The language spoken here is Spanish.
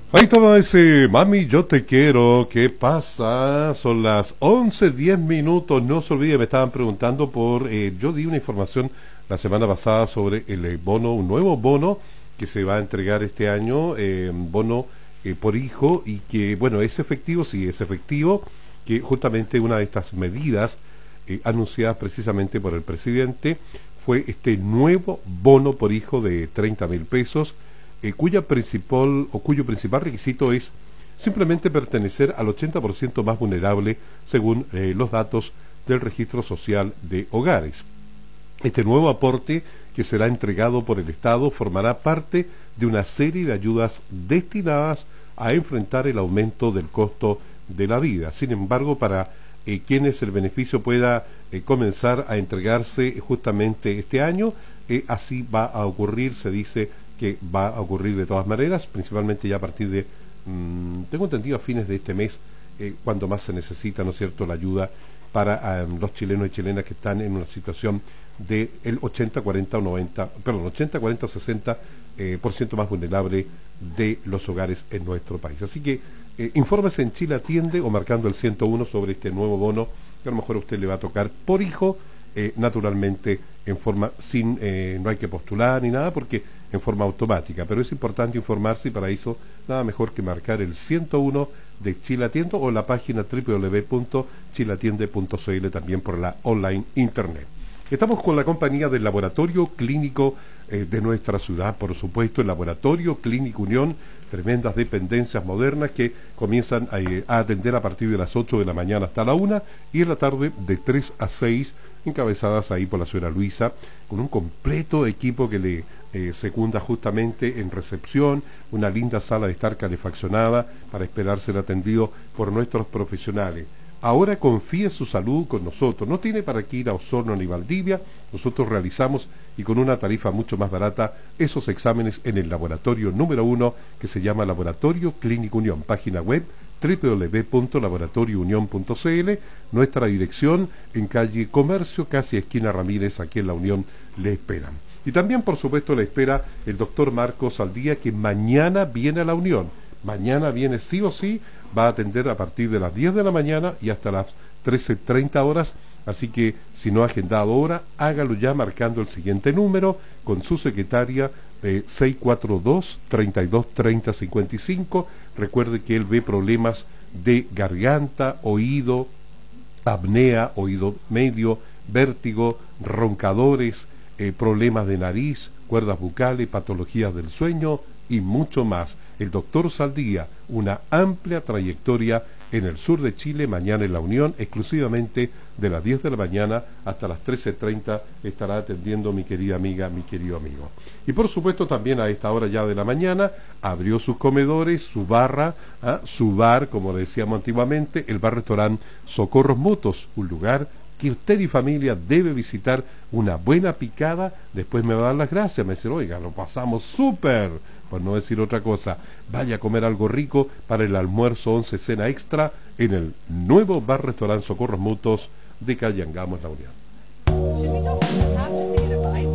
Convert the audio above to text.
Ahí estaba ese Mami, yo te quiero. ¿Qué pasa? Son las 11:10 minutos. No se olvide, me estaban preguntando por... yo di una información la semana pasada sobre el bono, un nuevo bono que se va a entregar este año, un bono por hijo, y que, bueno, es efectivo, sí, es efectivo, que justamente una de estas medidas anunciadas precisamente por el presidente fue este nuevo bono por hijo de 30.000 pesos, cuyo principal requisito es simplemente pertenecer al 80% más vulnerable según los datos del registro social de hogares. Este nuevo aporte, que será entregado por el Estado, formará parte de una serie de ayudas destinadas a enfrentar el aumento del costo de la vida. Sin embargo, para quienes el beneficio pueda comenzar a entregarse justamente este año, así va a ocurrir. Se dice que va a ocurrir de todas maneras, principalmente ya a partir de, tengo entendido, a fines de este mes, cuando más se necesita, ¿no es cierto?, la ayuda para los chilenos y chilenas que están en una situación de el 80, 40 o 90, perdón, 80, 40 o 60 por ciento más vulnerable de los hogares en nuestro país. Así que infórmese en Chile Atiende o marcando el 101 sobre este nuevo bono que a lo mejor a usted le va a tocar por hijo, naturalmente en forma sin, no hay que postular ni nada, porque en forma automática, pero es importante informarse, y para eso nada mejor que marcar el 101 de Chile Atiende o la página www.chileatiende.cl, también por la online internet. Estamos con la compañía del Laboratorio Clínico de nuestra ciudad, por supuesto, el Laboratorio Clínico Unión, tremendas dependencias modernas que comienzan a atender a partir de las 8 de la mañana hasta la 1 y en la tarde de 3 a 6, encabezadas ahí por la señora Luisa, con un completo equipo que le secunda justamente en recepción, una linda sala de estar calefaccionada para esperar ser atendido por nuestros profesionales. Ahora confíe su salud con nosotros, no tiene para qué ir a Osorno ni Valdivia, nosotros realizamos, y con una tarifa mucho más barata, esos exámenes en el laboratorio número 1 que se llama Laboratorio Clínico Unión, página web www.laboratoriounión.cl, nuestra dirección en calle Comercio, casi esquina Ramírez, aquí en La Unión, le esperan. Y también, por supuesto, le espera el doctor Marcos Saldía, que mañana viene a La Unión, mañana viene sí o sí, va a atender a partir de las 10 de la mañana y hasta las 13:30 horas, así que si no ha agendado hora, hágalo ya marcando el siguiente número con su secretaria 642-3230-55. Recuerde que él ve problemas de garganta, oído, apnea, oído medio, vértigo, roncadores, problemas de nariz, cuerdas bucales, patologías del sueño y mucho más. El doctor Saldía, una amplia trayectoria en el sur de Chile, mañana en La Unión, exclusivamente de las 10 de la mañana hasta las 13:30 estará atendiendo mi querida amiga, mi querido amigo. Y por supuesto también a esta hora ya de la mañana abrió sus comedores, su barra, su bar, como le decíamos antiguamente, el bar-restaurante Socorros Mutuos, un lugar que usted y familia debe visitar. Una buena picada, después me va a dar las gracias, me dice, oiga, lo pasamos súper, por no decir otra cosa. Vaya a comer algo rico para el almuerzo 11 cena extra en el nuevo bar-restaurante Socorros Mutuos de calle Angamos, La Unión.